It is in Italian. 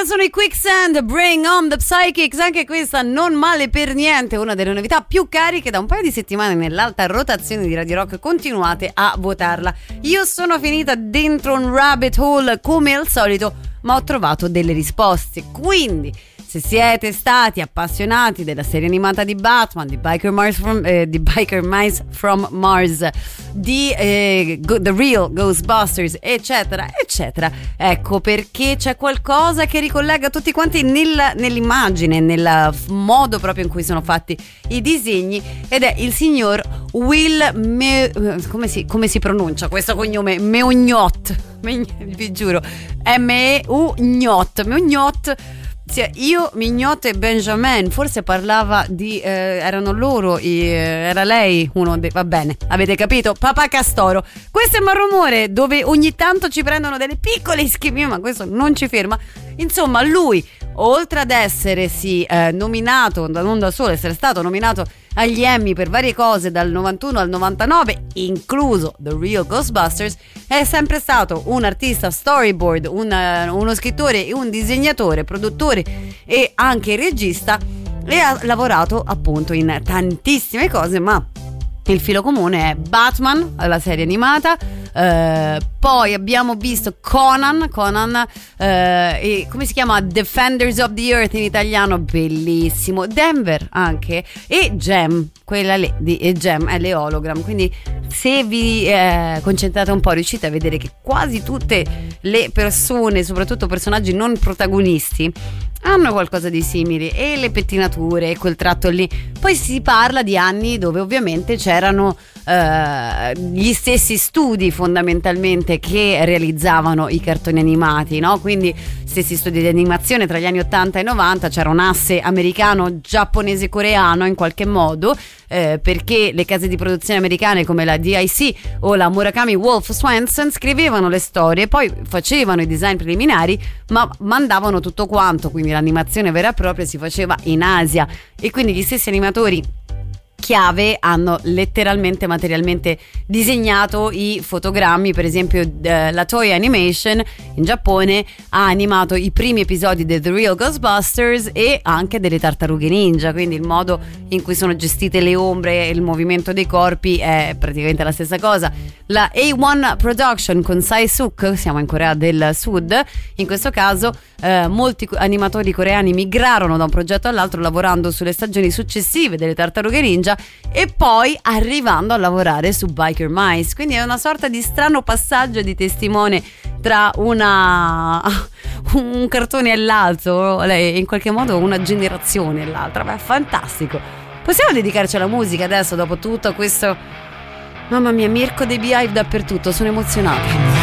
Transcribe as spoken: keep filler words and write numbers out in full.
sono i Quicksand, Bring on the Psychics. Anche questa non male per niente, una delle novità più cariche da un paio di settimane nell'alta rotazione di Radio Rock. Continuate a votarla. Io sono finita dentro un rabbit hole come al solito, ma ho trovato delle risposte. Quindi, se siete stati appassionati della serie animata di Batman, di Biker Mice from, eh, di Biker Mice from Mars, di eh, Go- The Real Ghostbusters, eccetera, eccetera, ecco perché c'è qualcosa che ricollega tutti quanti nel, nell'immagine, nel modo proprio in cui sono fatti i disegni, ed è il signor Will Me- come, si, come si pronuncia questo cognome? Meugnot, vi giuro, M-E-U-Gnot, Meugnot. Sì, io, Mignot e Benjamin, forse parlava di eh, erano loro i, eh, era lei uno dei, va bene, avete capito, Papà Castoro. Questo è Malrumore, dove ogni tanto ci prendono delle piccole schifie, ma questo non ci ferma. Insomma, lui, oltre ad essere sì, eh, nominato, non da solo, essere stato nominato agli Emmy per varie cose dal novantuno al novantanove, incluso The Real Ghostbusters, è sempre stato un artista storyboard, un, uh, uno scrittore e un disegnatore, produttore e anche regista, e ha lavorato appunto in tantissime cose, ma il filo comune è Batman, la serie animata. Uh, poi abbiamo visto Conan, Conan uh, e come si chiama? Defenders of the Earth in italiano, bellissimo. Denver anche, e Gem, quella lì di e Gem è le hologram, quindi se vi eh, concentrate un po' riuscite a vedere che quasi tutte le persone, soprattutto personaggi non protagonisti, hanno qualcosa di simile, e le pettinature e quel tratto lì. Poi si parla di anni dove ovviamente c'erano eh, gli stessi studi fondamentalmente che realizzavano i cartoni animati, no? Quindi stessi studi di animazione tra gli anni ottanta e novanta, c'era un asse americano, giapponese, coreano in qualche modo, eh, perché le case di produzione americane come la D I C o la Murakami Wolf Swenson scrivevano le storie, poi facevano i design preliminari, ma mandavano tutto quanto, quindi l'animazione vera e propria si faceva in Asia, e quindi gli stessi animatori chiave hanno letteralmente materialmente disegnato i fotogrammi. Per esempio eh, la Toei Animation in Giappone ha animato i primi episodi di The Real Ghostbusters e anche delle Tartarughe Ninja, quindi il modo in cui sono gestite le ombre e il movimento dei corpi è praticamente la stessa cosa. La A uno Production con Sae-suk, siamo in Corea del Sud, in questo caso eh, molti animatori coreani migrarono da un progetto all'altro lavorando sulle stagioni successive delle Tartarughe Ninja e poi arrivando a lavorare su Biker Mice, quindi è una sorta di strano passaggio di testimone tra una un cartone e l'altro, in qualche modo una generazione e l'altra. Beh, fantastico. Possiamo dedicarci alla musica adesso, dopo tutto questo? Mamma mia, Mirko dei Beehive dappertutto, sono emozionata.